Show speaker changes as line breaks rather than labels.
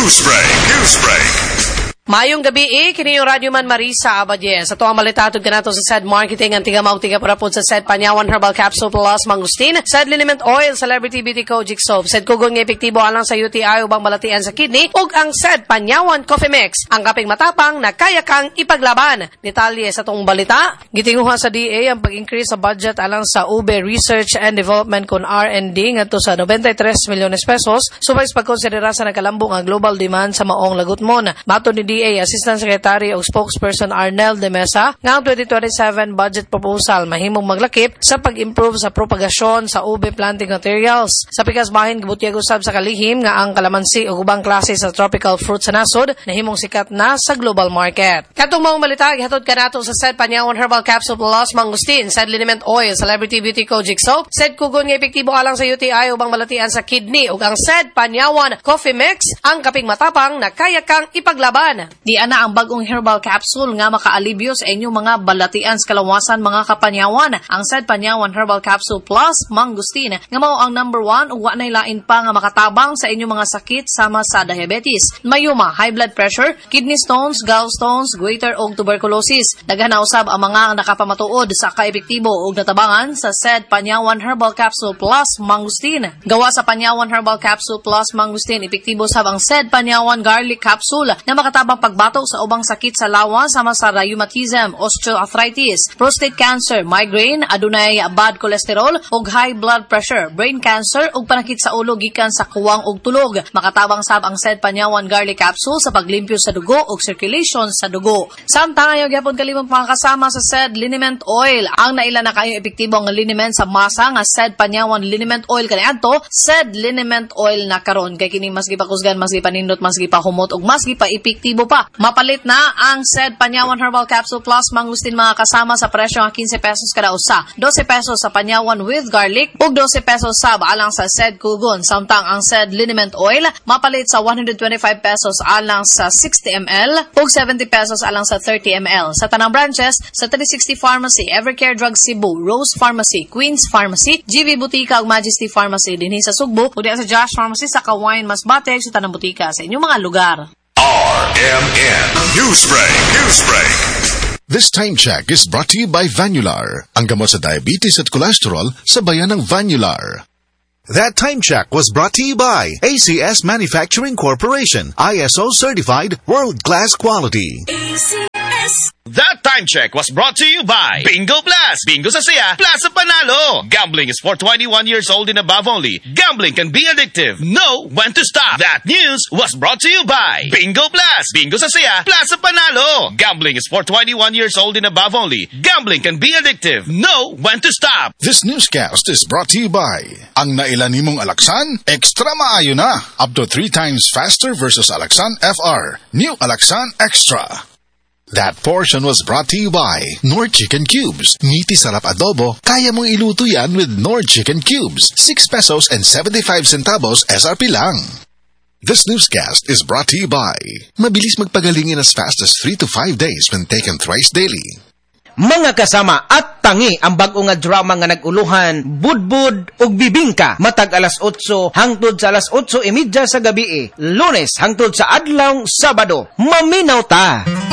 Newsbreak.
Mayong gabi kini yung Radyo Man Marisa Abadye. Sa tuwang malitatod ka nato sa SED Marketing, ang tiga parapod sa SED Panyawan Herbal Capsule Plus Mangustin, SED Liniment Oil, Celebrity Beauty Kojic Soap, SED Kugon nga epektibo alang sa UTI ubang balatian sa kidney, ug ang SED Panyawan Coffee Mix, ang kaping matapang na kaya kang ipaglaban. Detalye sa tong balita, gitinguha sa DA ang pag-increase sa budget alang sa UBE Research and Development kun R&D ngadto sa 93 milyones pesos, subay sa pagkonsidera sa nagkalambong ang global demand sa maong lagutmon. Mato ni DA Assistant Secretary o Spokesperson Arnel de Mesa nga ang 2027 budget proposal mahimong maglakip sa pag-improve sa propagasyon sa ube planting materials. Sa pikas bahin gibutyag usab sa kalihim nga ang kalamansi ug ubang klase sa tropical fruit sa nasod nahimong sikat na sa global market. Katong maong balita gihatod kanato sa SED Panyawan Herbal Capsule Plus Mangustin, SED Liniment Oil, Celebrity Beauty Kojic Soap, SED Kugon nga epektibo alang sa UTI ubang balatian sa kidney ug ang SED Panyawan Coffee Mix, ang kaping matapang na kaya kang ipaglaban. Di ana ang bagong herbal capsule nga makaalibyo sa inyong mga balatian sa kalawasan mga kapanyawan. Ang SED Panyawan Herbal Capsule Plus Mangustin nga mao ang number 1 ug wa nay lain pa nga makatabang sa inyong mga sakit sama sa diabetes, mayuma, high blood pressure, kidney stones, gallstones, goiter ug tuberculosis. Daghan na usab ang mga nakapamatuod sa kaepektibo ug natabangan sa SED Panyawan Herbal Capsule Plus Mangustin. Gawa sa Panyawan Herbal Capsule Plus Mangustin, epektibo sab ang SED Panyawan Garlic Capsule na makatabang pagbatok sa ubang sakit sa lawas sama sa rheumatism, osteoarthritis, prostate cancer, migraine, adunay bad cholesterol ug high blood pressure, brain cancer ug panakit sa ulo gikan sa kuwang ug tulog. Makatabang sab ang SED Panyawan Garlic Capsule sa paglimpyo sa dugo ug circulation sa dugo. Samtang ayo gyapon kalimong makakasama sa SED Liniment Oil, ang naila na kayo epektibo nga liniment sa masa nga SED Panyawan Liniment Oil kaniadto SED Liniment Oil na karon kay kini mas gipakusgan, mas gipanindot, mas gipahumot ug mas gipaepektibo pa. Mapalit na ang SED Panyawan Herbal Capsule Plus Mangustin mga kasama sa presyo nga 15 pesos kada usa, 12 pesos sa Panyawan with garlic ug 12 pesos sab alang sa SED Kugon. Samtang ang SED Liniment Oil mapalit sa 125 pesos alang sa 60 ml ug 70 pesos alang sa 30 ml. Sa tanang branches sa 360 Pharmacy, Evercare Drug Cebu, Rose Pharmacy, Queen's Pharmacy, GV Butika ug Majesty Pharmacy dinhi sa Sugbo ug sa Josh Pharmacy sa Kawayan Masbate sa tanang butika sa inyong mga lugar.
RMN Newsbreak.
This time check is brought to you by Vanular, ang gamot sa diabetes at cholesterol sa bayan ng Vanular.
That time check was brought to you by ACS Manufacturing Corporation, ISO certified world-class quality.
ACS. That time check was brought to you by Bingo Blast. Bingo sa saya, Plaza Panalo. Gambling is for 21 years old and above only. Gambling can be addictive. Know when to stop. That news was brought to you by Bingo Blast. Bingo sa saya, Plaza Panalo. Gambling is for 21 years old and above only. Gambling can be addictive. Know when to stop.
This newscast is brought to you by ang nailan nimong Alaxan, extra maayo na. Up to 3 times faster versus Alaxan FR. New Alaxan Extra. That portion was brought to you by Nord Chicken Cubes. Meaty sarap adobo, kaya mong iluto yan with Nord Chicken Cubes. 6 pesos and 75 centavos SRP lang. This newscast is brought to you by mabilis magpagaling in as fast as 3 to 5 days when taken thrice daily.
Mga kasama at tangi ang bag-o nga drama nga naguluhan, Budbud ug Bibingka, matag alas 8 hangtod sa alas 8:30 sa gabi, Lunes hangtod sa adlaw Sabado. Maminaw ta!